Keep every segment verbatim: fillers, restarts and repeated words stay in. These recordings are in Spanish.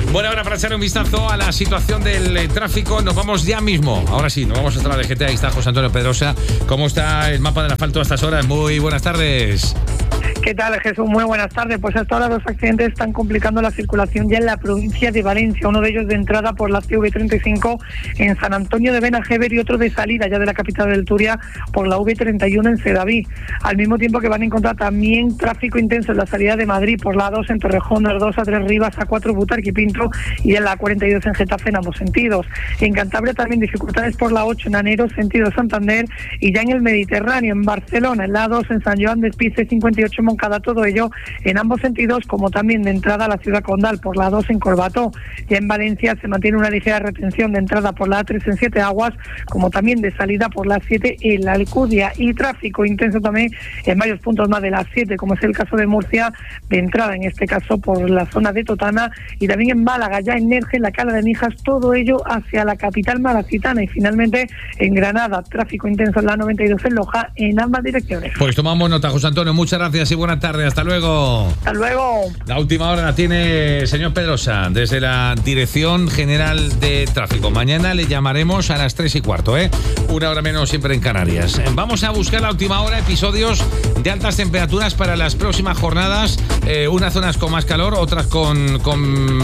Bueno, ahora para echar un vistazo a la situación del eh, tráfico, nos vamos ya mismo. Ahora sí, nos vamos hasta la D G T. Ahí está José Antonio Pedrosa. ¿Cómo está el mapa del asfalto a estas horas? Muy buenas tardes. ¿Qué tal, Jesús? Muy buenas tardes. Pues hasta ahora los accidentes están complicando la circulación ya en la provincia de Valencia. Uno de ellos de entrada por la C V treinta y cinco en San Antonio de Benajever y otro de salida ya de la capital del Turia por la V treinta y uno en Sedaví. Al mismo tiempo que van a encontrar también tráfico intenso en la salida de Madrid por la A dos en Torrejón, A dos, A tres Rivas, A cuatro Butarque y Pinto y en la cuarenta y dos en Getafe en ambos sentidos. En Cantabria también dificultades por la ocho en Anero, sentido Santander, y ya en el Mediterráneo, en Barcelona, en la A dos en San Joan de Espí, C cincuenta y ocho Moncada, todo ello en ambos sentidos, como también de entrada a la ciudad condal por la A dos en Corbató. Ya en Valencia se mantiene una ligera retención de entrada por la A tres en Siete Aguas, como también de salida por la A siete en la Alcudia, y tráfico intenso también en varios puntos más de la A siete, como es el caso de Murcia, de entrada en este caso por la zona de Totana, y también en Málaga, ya en Nerje, en la Cala de Mijas, todo ello hacia la capital malacitana, y finalmente en Granada, tráfico intenso en la noventa y dos en Loja, en ambas direcciones. Pues tomamos nota, José Antonio, muchas gracias y buenas tardes. Hasta luego. Hasta luego. La última hora la tiene el señor Pedrosa desde la Dirección General de Tráfico. Mañana le llamaremos a las tres y cuarto, ¿eh? Una hora menos siempre en Canarias. Vamos a buscar la última hora episodios de altas temperaturas para las próximas jornadas. Eh, unas zonas con más calor, otras con, con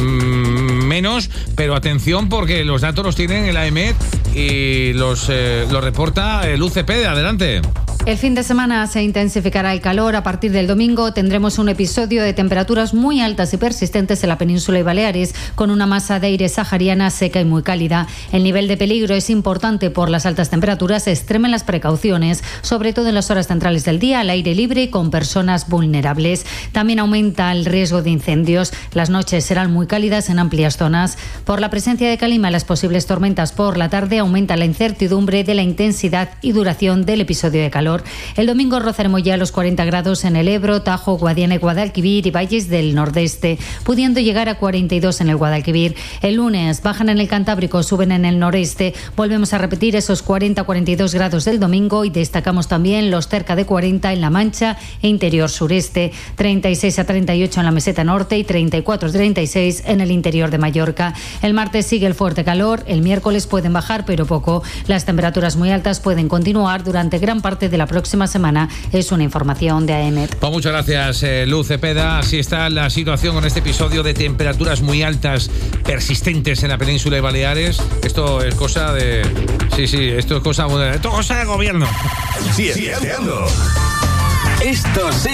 menos, pero atención porque los datos los tienen el A E M E T y los, eh, los reporta el U C P. Adelante. El fin de semana se intensificará el calor. A partir del domingo tendremos un episodio de temperaturas muy altas y persistentes en la península y Baleares, con una masa de aire sahariana seca y muy cálida. El nivel de peligro es importante por las altas temperaturas. Extremen las precauciones, sobre todo en las horas centrales del día, al aire libre y con personas vulnerables. También aumenta el riesgo de incendios. Las noches serán muy cálidas en amplias zonas. Por la presencia de calima y las posibles tormentas por la tarde, aumenta la incertidumbre de la intensidad y duración del episodio de calor. El domingo rozaremos ya los cuarenta grados en el Ebro, Tajo, Guadiana y Guadalquivir y valles del nordeste, pudiendo llegar a cuarenta y dos en el Guadalquivir. El lunes bajan en el Cantábrico, suben en el noreste. Volvemos a repetir esos cuarenta a cuarenta y dos grados del domingo y destacamos también los cerca de cuarenta en La Mancha e interior sureste, treinta y seis a treinta y ocho en la meseta norte y treinta y cuatro a treinta y seis en el interior de Mallorca. El martes sigue el fuerte calor, el miércoles pueden bajar pero poco. Las temperaturas muy altas pueden continuar durante gran parte de la próxima semana. Es una información de A E M E T. Pues muchas gracias, eh, Luz Cepeda. Así está la situación con este episodio de temperaturas muy altas, persistentes en la península y Baleares. Esto es cosa de... Sí, sí, esto es cosa, esto es cosa de gobierno. Siete. Esto sí